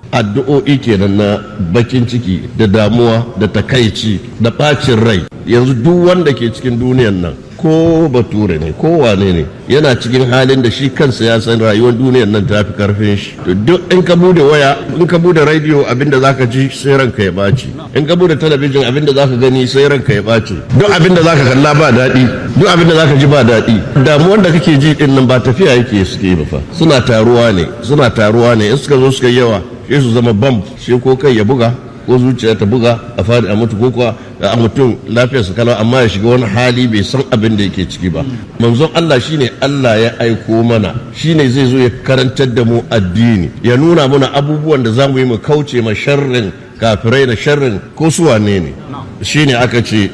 addu'o'i kenan na bakin ciki da damuwa da takaici da bacin rai. Yanzu duk wanda ke cikin duniyan nan ko bature ne ko wane ne yana cikin halin da shi kansa ya san rayuwar duniyar nan ta fi karfin shi. To duk in ka bude waya, in ka bude radio, abinda zaka ji sai ranka ya baci. In ka bude talabijin, abinda zaka gani sai ranka ya baci. Duk abinda zaka kalla ba daɗi, duk abinda zaka ji ba daɗi. Damuwar da kake ji din nan ba tafiya yake suke ba fa. Suna taruwa ne in suka zo suka yawa sai su zama bam, sai ko kai ya buga ko zuciya ta buga a fadi a mutu ko kuwa a mutum lafiyarsa kalau amma ya shiga wani hali bai san abin da yake ciki ba. Manzon Allah shine Allah ya aiko mana, shine zai zo ya karantar da mu addini, ya nuna mana abubuwan da zamu yi mu kauce ma sharrin kafirai da sharrin ko su wane ne. Shine aka ce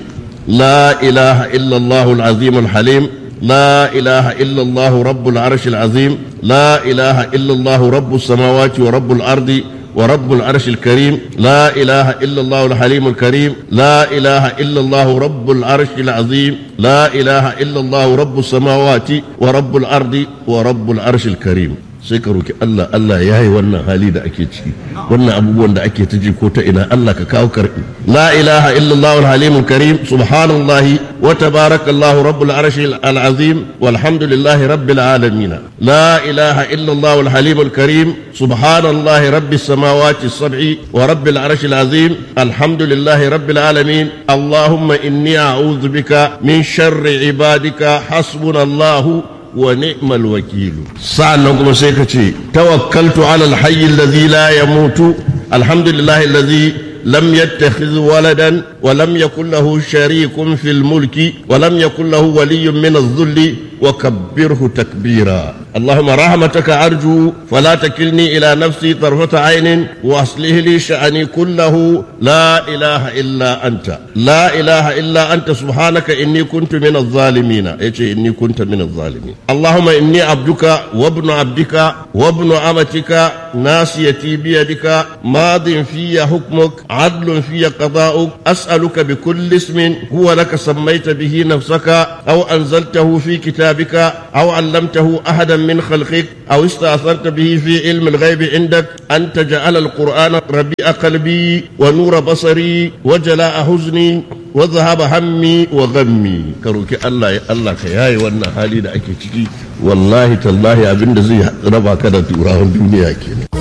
la ilaha illallah al-azim al-halim, la ilaha illallah rabbul arsh al-azim, la ilaha illallah rabbus samawati wa rabbul ardi ورب العرش الكريم، لا إله إلا الله الحليم الكريم، لا إله إلا الله رب العرش العظيم، لا إله إلا الله رب السماوات ورب الأرض ورب العرش الكريم. sai ka roki Allah, Allah ya yi wannan hali da ake ciki, wannan abubuwan da ake ta ji ko ta ina, Allah ka kawo karbi. La ilaha illallah al-halimul karim, subhanallahi wa tabarakallahu rabbul arshi al-azim walhamdulillahi rabbil alamin. La ilaha illallah al-halimul karim, subhanallahi rabbis samawati as-sab'i wa rabbil arshi al-azim alhamdulillahi rabbil alamin. Allahumma inni a'udhu bika min sharri ibadika hasbunallahu ونعم الوكيل. سألنا سيكتي توكلت على الحي الذي لا يموت الحمد لله الذي لم يتخذ ولدا ولم يكن له شريك في الملك ولم يكن له ولي من الذل وكبره تكبيرا. اللهم رحمتك أرجو فلا تكلني إلى نفسي طرفة عين وأصلح لي شأني كله، لا إله إلا أنت، لا إله إلا أنت سبحانك إني كنت من الظالمين. إني كنت من الظالمين. اللهم إني عبدك وابن عبدك وابن أمتك ناصيتي بيدك ماض في حكمك عدل في قضاؤك أسألك بكل اسم هو لك سميت به نفسك أو أنزلته في كتابك أو علمته أحدا من خلقك أو استأثرت به في علم الغيب عندك أن تجعل القرآن ربيع قلبي ونور بصري وجلاء حزني وذهب همي وغمي. كروكي الله يا الله كياي wannan hali da ake ciki wallahi tallahi abinda zai raba ka da turawan duniya kenan.